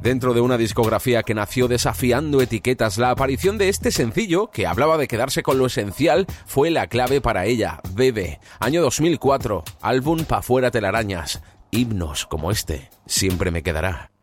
Dentro de una discografía que nació desafiando etiquetas, la aparición de este sencillo, que hablaba de quedarse con lo esencial, fue la clave para ella. Bebe, año 2004, álbum Pa' fuera telarañas. Himnos como este siempre me quedará.